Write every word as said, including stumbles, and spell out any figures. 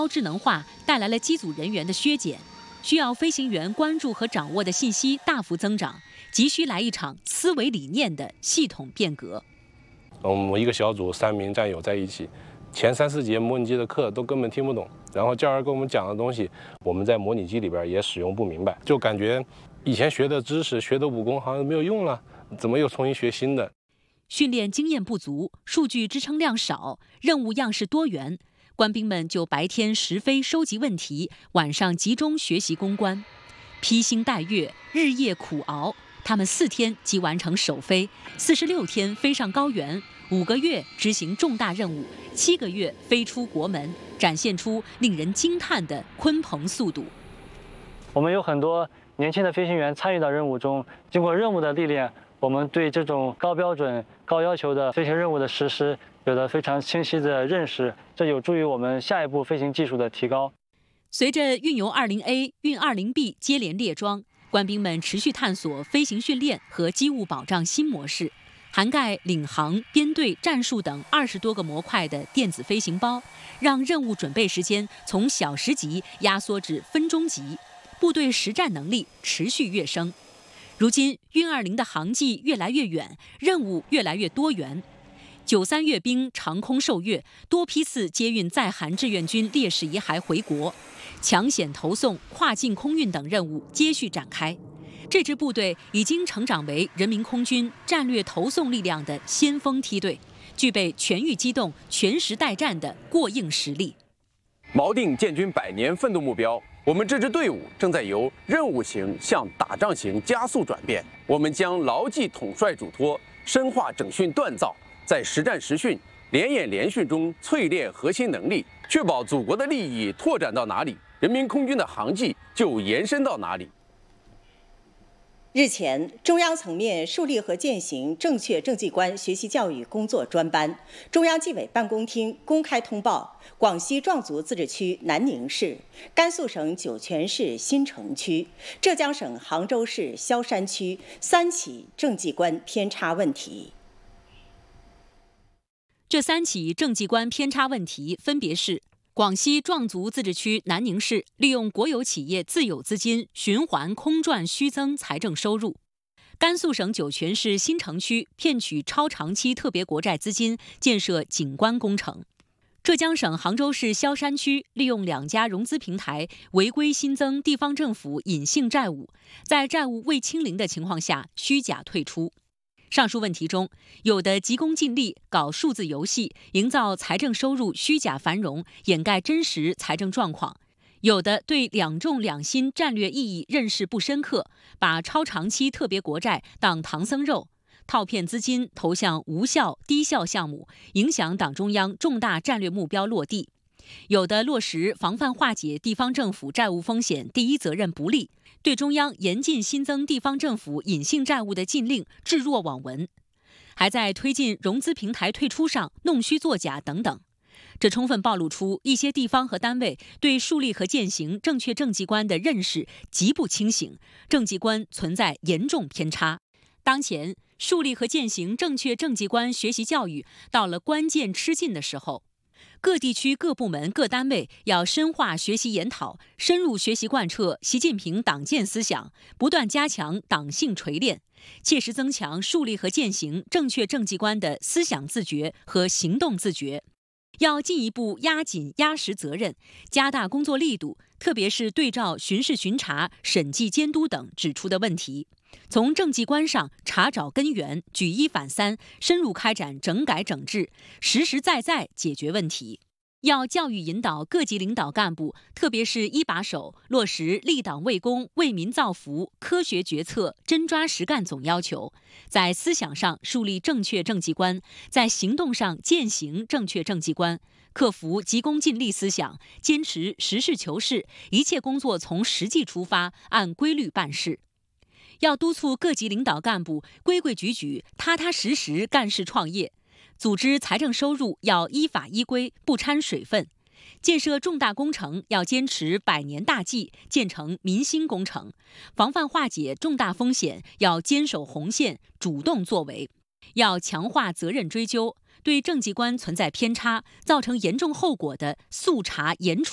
高智能化带来了机组人员的削减，需要飞行员关注和掌握的信息大幅增长，急需来一场思维理念的系统变革。 我们一个小组三名战友在一起，前三四节模拟机的课都根本听不懂，然后教授跟我们讲的东西，我们在模拟机里边也使用不明白，就感觉以前学的知识、学的武功好像没有用了，怎么又重新学新的？ 训练经验不足，数据支撑量少，任务样式多元。官兵们就白天实飞收集问题，晚上集中学习攻关，披星戴月，日夜苦熬。他们四天即完成首飞，四十六天飞上高原，五个月执行重大任务，七个月飞出国门，展现出令人惊叹的鲲鹏速度。 我们有很多年轻的飞行员参与到任务中，经过任务的历练，我们对这种高标准、高要求的飞行任务的实施有了非常清晰的认识，这有助于我们下一步飞行技术的提高。 随着运油 二零 A、运 二零 B 接连列装，官兵们持续探索飞行训练和机务保障新模式，涵盖领航、编队、战术等二十多个模块的电子飞行包，让任务准备时间从小时级压缩至分钟级，部队实战能力持续跃升。如今，运二零的航迹越来越远，任务越来越多元。九三阅兵长空受阅，多批次接运在韩志愿军烈士遗骸回国，抢险投送、跨境空运等任务接续展开。这支部队已经成长为人民空军战略投送力量的先锋梯队，具备全域机动、全时待战的过硬实力。 锚定建军百年奋斗目标，我们这支队伍正在由任务型向打仗型加速转变。我们将牢记统帅嘱托，深化整训锻造，在实战实训、联演联训中淬炼核心能力，确保祖国的利益拓展到哪里，人民空军的航迹就延伸到哪里。 日前，中央层面树立和践行正确政绩观学习教育工作专班，中央纪委办公厅公开通报：广西壮族自治区南宁市、甘肃省酒泉市新城区、浙江省杭州市萧山区三起政绩观偏差问题。 这三起政绩观偏差问题分别是：广西壮族自治区南宁市利用国有企业自有资金循环空转虚增财政收入；甘肃省酒泉市新城区骗取超长期特别国债资金建设景观工程；浙江省杭州市萧山区利用两家融资平台违规新增地方政府隐性债务，在债务未清零的情况下虚假退出。上述问题中，有的急功近利，搞数字游戏，营造财政收入虚假繁荣，掩盖真实财政状况；有的对两重两新战略意义认识不深刻，把超长期特别国债当唐僧肉，套骗资金投向无效低效项目，影响党中央重大战略目标落地；有的落实防范化解地方政府债务风险第一责任不力，对中央严禁新增地方政府隐性债务的禁令置若罔闻，还在推进融资平台退出上弄虚作假等等。这充分暴露出一些地方和单位对树立和践行正确政绩观的认识极不清醒，政绩观存在严重偏差。当前，树立和践行正确政绩观学习教育到了关键吃劲的时候。各地区各部门各单位要深化学习研讨，深入学习贯彻习近平党建思想，不断加强党性锤炼，切实增强树立和践行正确政绩观的思想自觉和行动自觉。要进一步压紧压实责任，加大工作力度，特别是对照巡视巡查、审计监督等指出的问题，从政绩观上查找根源，举一反三，深入开展整改整治，实实在在解决问题。要教育引导各级领导干部，特别是一把手，落实立党为公、为民造福、科学决策、真抓实干总要求，在思想上树立正确政绩观，在行动上践行正确政绩观，克服急功近利思想，坚持实事求是，一切工作从实际出发，按规律办事。要督促各级领导干部规规矩矩、踏踏实实干事创业，组织财政收入要依法依规，不掺水分；建设重大工程要坚持百年大计，建成民心工程；防范化解重大风险要坚守红线，主动作为；要强化责任追究，对政绩观存在偏差、造成严重后果的速查严处。